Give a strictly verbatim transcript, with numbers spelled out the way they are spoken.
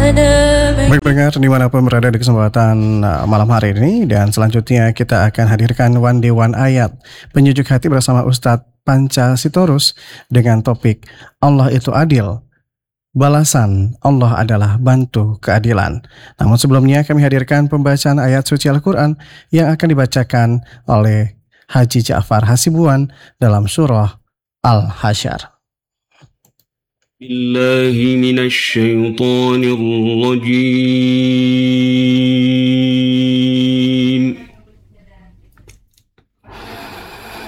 Baik pendengar dimanapun berada di kesempatan uh, malam hari ini, dan selanjutnya kita akan hadirkan One Day One Ayat penyejuk hati bersama Ustadz Panca Sitorus dengan topik Allah itu adil, balasan Allah adalah bantu keadilan. Namun sebelumnya kami hadirkan pembacaan ayat suci Al-Quran yang akan dibacakan oleh Haji Ja'far Hasibuan dalam surah Al-Hasyr. بالله من الشيطان الرجيم